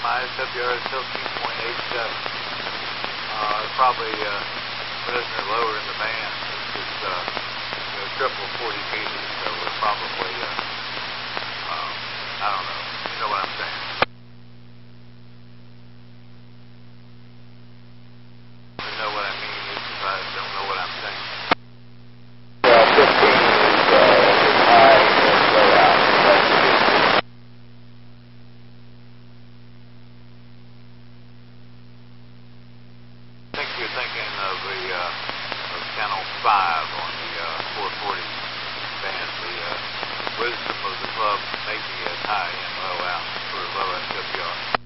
My SWR is 13.87. Probably resonant lower in the band. It's triple 40 meters, so we're probably, I don't know. You know what I'm saying? You know what I mean? It's if I don't know what I'm saying. 15 is high and low out. I think you're thinking of the of channel 5 on the 440 band. The wisdom of the club making it high and low out for low SWR.